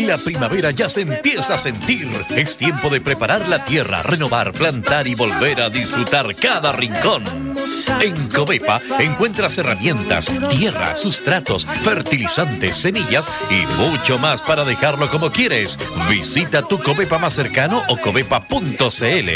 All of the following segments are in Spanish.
La primavera ya se empieza a sentir. Es tiempo de preparar la tierra, renovar, plantar y volver a disfrutar cada rincón. En Covepa encuentras herramientas, tierra, sustratos, fertilizantes, semillas y mucho más para dejarlo como quieres. Visita tu Covepa más cercano o covepa.cl.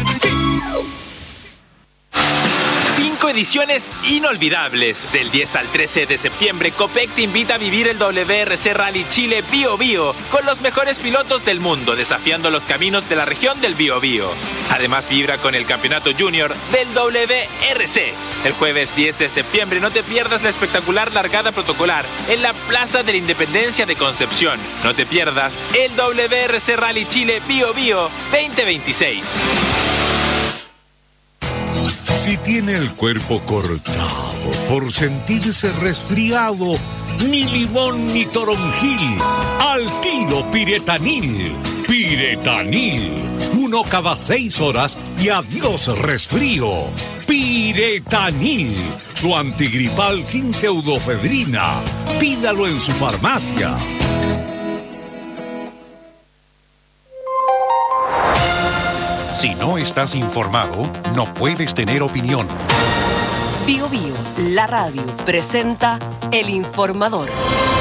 Ediciones inolvidables. Del 10 al 13 de septiembre, Copec te invita a vivir el WRC Rally Chile Bio Bio con los mejores pilotos del mundo, desafiando los caminos de la región del Bio Bio. Además, vibra con el campeonato junior del WRC. El jueves 10 de septiembre no te pierdas la espectacular largada protocolar en la Plaza de la Independencia de Concepción. No te pierdas el WRC Rally Chile Bio Bio 2026. Si tiene el cuerpo cortado por sentirse resfriado, ni limón ni toronjil, al tiro Piretanil. Piretanil, 1 cada 6 horas y adiós resfrío. Piretanil, su antigripal sin pseudofedrina. Pídalo en su farmacia. Si no estás informado, no puedes tener opinión. Bio Bio, la radio, presenta El Informador.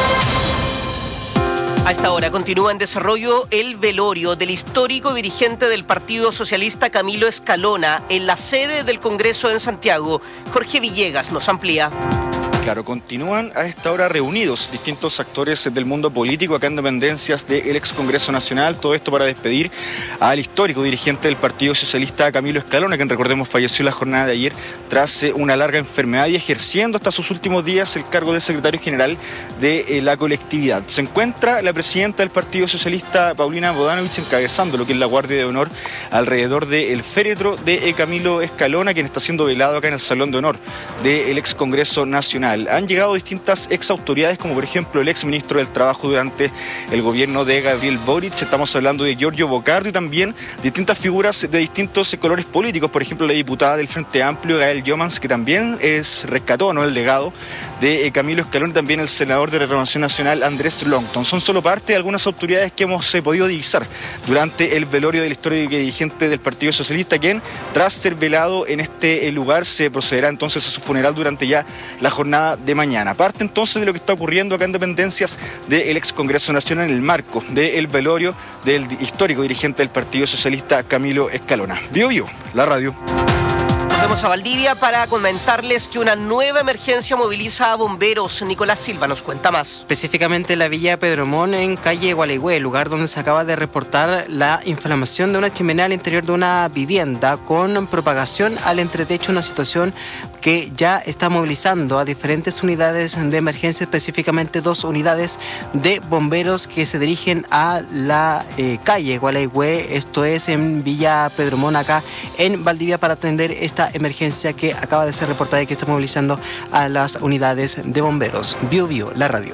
A esta hora continúa en desarrollo el velorio del histórico dirigente del Partido Socialista Camilo Escalona en la sede del Congreso en Santiago. Jorge Villegas nos amplía. Claro, continúan a esta hora reunidos distintos actores del mundo político acá en dependencias del ex Congreso Nacional, todo esto para despedir al histórico dirigente del Partido Socialista Camilo Escalona, quien recordemos falleció en la jornada de ayer tras una larga enfermedad y ejerciendo hasta sus últimos días el cargo de secretario general de la colectividad. Se encuentra la presidenta del Partido Socialista, Paulina Bodanovich, encabezando lo que es la guardia de honor alrededor del féretro de Camilo Escalona, quien está siendo velado acá en el Salón de Honor del ex Congreso Nacional. Han llegado distintas ex autoridades, como por ejemplo el ex ministro del Trabajo durante el gobierno de Gabriel Boric. Estamos hablando de Giorgio Bocardo y también distintas figuras de distintos colores políticos. Por ejemplo, la diputada del Frente Amplio, Gael Yomans, que también rescató el legado de Camilo Escalona, y también el senador de Renovación Nacional, Andrés Longton. Son solo parte de algunas autoridades que hemos podido divisar durante el velorio del histórico dirigente del Partido Socialista, quien, tras ser velado en este lugar, se procederá entonces a su funeral durante ya la jornada de mañana. Parte entonces de lo que está ocurriendo acá en dependencias del ex Congreso Nacional en el marco del velorio del histórico dirigente del Partido Socialista Camilo Escalona. Bio Bio, la radio. Volvemos a Valdivia para comentarles que una nueva emergencia moviliza a bomberos. Nicolás Silva nos cuenta más. Específicamente en la Villa Pedromón, en calle Gualeguay, lugar donde se acaba de reportar la inflamación de una chimenea al interior de una vivienda con propagación al entretecho, una situación que ya está movilizando a diferentes unidades de emergencia, específicamente 2 unidades de bomberos que se dirigen a la calle Gualeguay, esto es en Villa Pedromón, acá en Valdivia, para atender esta emergencia que acaba de ser reportada y que está movilizando a las unidades de bomberos. Bio Bio, la radio.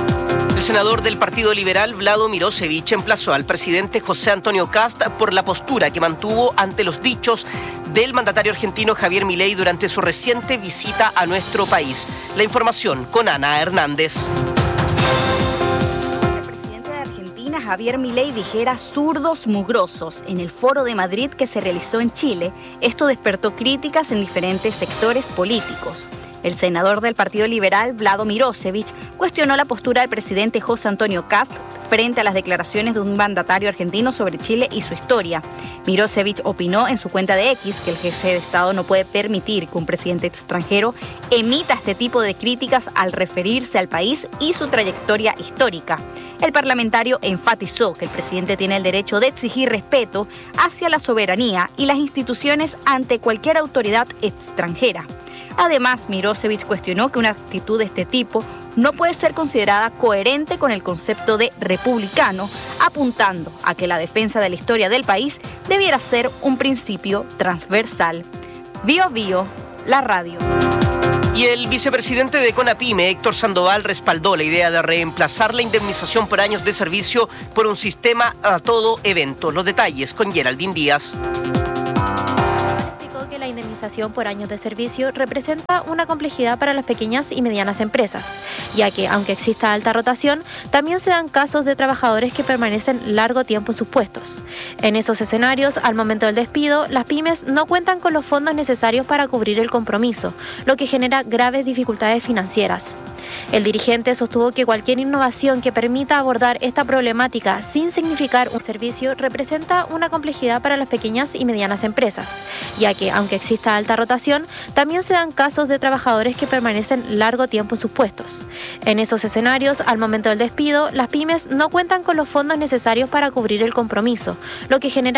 El senador del Partido Liberal, Vlado Mirosevich, emplazó al presidente José Antonio Kast por la postura que mantuvo ante los dichos del mandatario argentino Javier Milei durante su reciente visita a nuestro país. La información con Ana Hernández. Javier Milei dijera zurdos mugrosos en el Foro de Madrid que se realizó en Chile. Esto despertó críticas en diferentes sectores políticos. El senador del Partido Liberal, Vlado Mirosevich, cuestionó la postura del presidente José Antonio Kast frente a las declaraciones de un mandatario argentino sobre Chile y su historia. Mirosevich opinó en su cuenta de X que el jefe de Estado no puede permitir que un presidente extranjero emita este tipo de críticas al referirse al país y su trayectoria histórica. El parlamentario enfatizó que el presidente tiene el derecho de exigir respeto hacia la soberanía y las instituciones ante cualquier autoridad extranjera. Además, Mirosevich cuestionó que una actitud de este tipo no puede ser considerada coherente con el concepto de republicano, apuntando a que la defensa de la historia del país debiera ser un principio transversal. Bio Bio, la radio. Y el vicepresidente de CONAPYME, Héctor Sandoval, respaldó la idea de reemplazar la indemnización por años de servicio por un sistema a todo evento. Los detalles con Geraldine Díaz. Que la indemnización indemnización por años de servicio representa una complejidad para las pequeñas y medianas empresas, ya que, aunque exista alta rotación, también se dan casos de trabajadores que permanecen largo tiempo en sus puestos. En esos escenarios, al momento del despido, las pymes no cuentan con los fondos necesarios para cubrir el compromiso, lo que genera graves dificultades financieras. El dirigente sostuvo que cualquier innovación que permita abordar esta problemática sin significar un servicio representa una complejidad para las pequeñas y medianas empresas, ya que, aunque exista alta rotación, también se dan casos de trabajadores que permanecen largo tiempo en sus puestos. En esos escenarios, al momento del despido, las pymes no cuentan con los fondos necesarios para cubrir el compromiso, lo que genera